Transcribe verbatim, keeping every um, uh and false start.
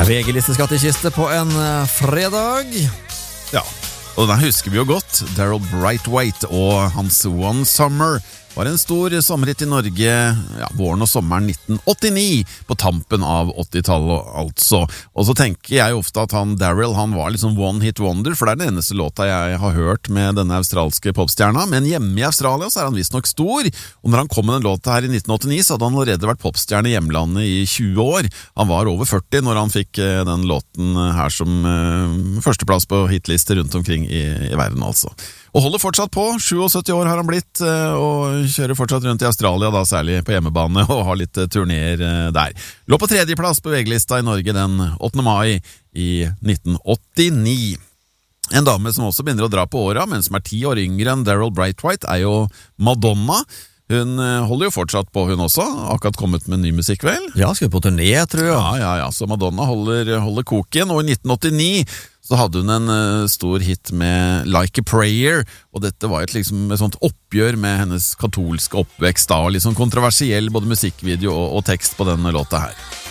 V G-listeskattekiste på en uh, fredag. Ja, og den husker vi jo godt. Daryl Brightwhite og hans One Summer var en stor sommerhit i Norge, ja, våren og sommeren nitten åttini, på tampen av åttitallet altså. Og så tenker jeg ofte at han, Daryl, han var liksom one hit wonder, for det er den eneste låta jeg har hørt med denne australske popstjerna, men hjemme i Australia så er han visst nok stor, og når han kom med den låta her i nitten åttini, så hadde han allerede vært popstjerne i hjemlandet i tjue år. Han var over førti når han fikk den låten her som uh, førsteplass på hitlister rundt omkring i, i verden altså. Og holder fortsatt på, syttisju år har han blitt, og kjører fortsatt rundt i Australia, da særlig på hjemmebane, og har litt turnéer der. Lå på tredjeplass på V G-lista i Norge den åttende mai i nitten åttini. En dame som også begynner å dra på åra, men som er ti år yngre enn Daryl Brightwhite, er jo Madonna. Hun holder jo fortsatt på, hun også. Akkurat kommet med ny musikk, vel? Ja, skal vi på turné, tror jeg. Ja, ja, ja, så Madonna holder, holder koken, og i nitten åttini så hadde hun en uh, stor hit med Like a Prayer, og dette var et, liksom, et sånt oppgjør med hennes katolske oppvekst da, og liksom kontroversiell både musikkvideo og, og tekst på denne låta her.